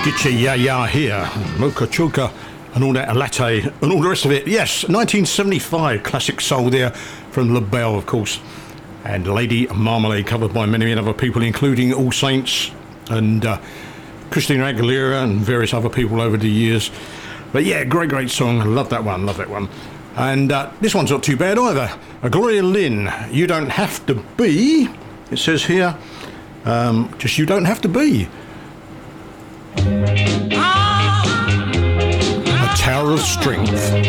Gitchy Ya Ya here, Mocha Choka, and all that latte, and all the rest of it. Yes, 1975 classic soul there from LaBelle, of course, and Lady Marmalade, covered by many other people, including All Saints and Christina Aguilera and various other people over the years. But yeah, great song. Love that one. And this one's not too bad either. Gloria Lynn, You Don't Have to Be, it says here, just You Don't Have to Be. A Tower of Strength.